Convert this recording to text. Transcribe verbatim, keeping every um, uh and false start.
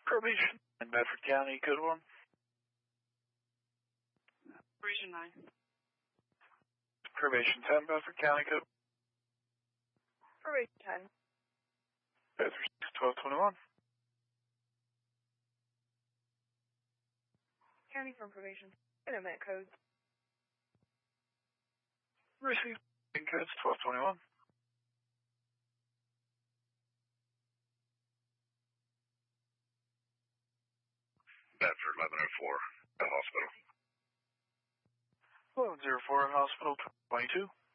Probation in Bedford County, code one. Region nine. Probation ten, Bedford County, code. Probation ten. Bedford six, twelve twenty-one. County from probation. Internet codes. Received codes twelve twenty-one. Bedford eleven oh four, the hospital. eleven oh four, hospital twenty-two.